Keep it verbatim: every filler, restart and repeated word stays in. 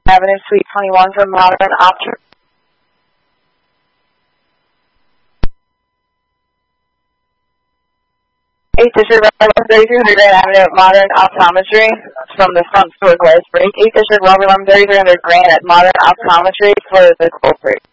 Avenue, Suite twenty-one for Modern Optometry. eighth District, Robert thirty-three hundred Grand Avenue, Modern Optometry from the front store glass break. eighth District, Robert thirty-three hundred Grand at Modern Optometry for the cold break.